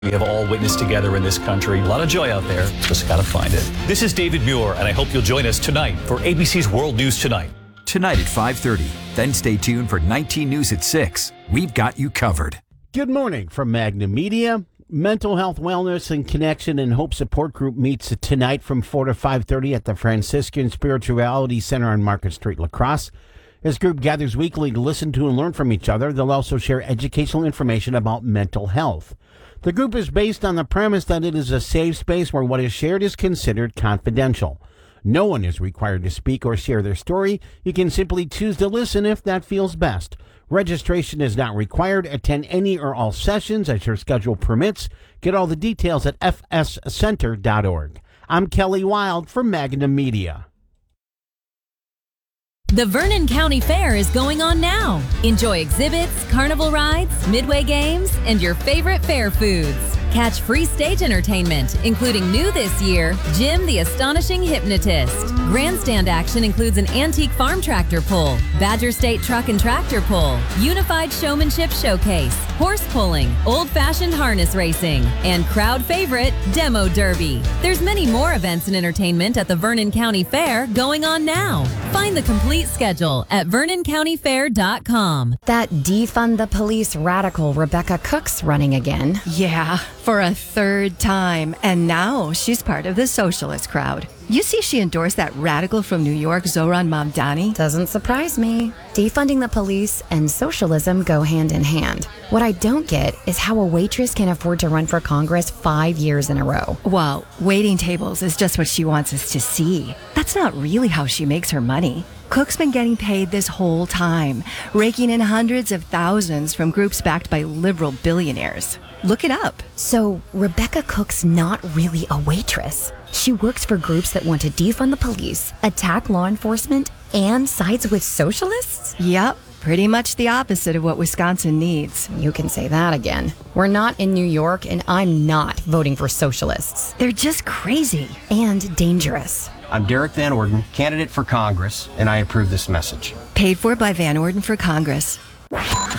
We have all witnessed together in this country. A lot of joy out there. Just got to find it. This is David Muir, and I hope you'll join us tonight for ABC's World News Tonight. Tonight at 5:30. Then stay tuned for 19 News at 6. We've got you covered. Good morning from Magnum Media. Mental Health, Wellness, and Connection and Hope Support Group meets tonight from 4 to 5:30 at the Franciscan Spirituality Center on Market Street, La Crosse. This group gathers weekly to listen to and learn from each other. They'll also share educational information about mental health. The group is based on the premise that it is a safe space where what is shared is considered confidential. No one is required to speak or share their story. You can simply choose to listen if that feels best. Registration is not required. Attend any or all sessions as your schedule permits. Get all the details at fscenter.org. I'm Kelly Wild from Magnum Media. The Vernon County Fair is going on now. Enjoy exhibits, carnival rides, midway games, and your favorite fair foods. Catch free stage entertainment, including new this year, Jim the Astonishing Hypnotist. Grandstand action includes an antique farm tractor pull, Badger State truck and tractor pull, unified showmanship showcase, horse pulling, old-fashioned harness racing, and crowd favorite, Demo Derby. There's many more events and entertainment at the Vernon County Fair going on now. Find the complete schedule at VernonCountyFair.com. That defund the police radical Rebecca Cook's running again. Yeah, for a third time. And now she's part of the socialist crowd. You see she endorsed that radical from New York, Zohran Mamdani? Doesn't surprise me. Defunding the police and socialism go hand in hand. What I don't get is how a waitress can afford to run for Congress 5 years in a row. Well, waiting tables is just what she wants us to see. That's not really how she makes her money. Cook's been getting paid this whole time, raking in hundreds of thousands from groups backed by liberal billionaires. Look it up. So Rebecca Cook's not really a waitress. She works for groups that want to defund the police, attack law enforcement, and sides with socialists? Yep, pretty much the opposite of what Wisconsin needs. You can say that again. We're not in New York, and I'm not voting for socialists. They're just crazy. And dangerous. I'm Derek Van Orden, candidate for Congress, and I approve this message. Paid for by Van Orden for Congress.